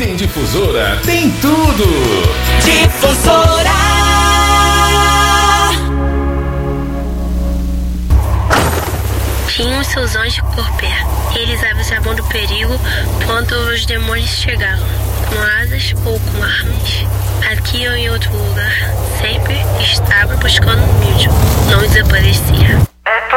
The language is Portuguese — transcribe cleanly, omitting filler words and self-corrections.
tem Difusora, tem tudo. Difusora. Tinham seus anjos por perto. Eles avisavam do perigo quando os demônios chegavam, com asas ou com armas.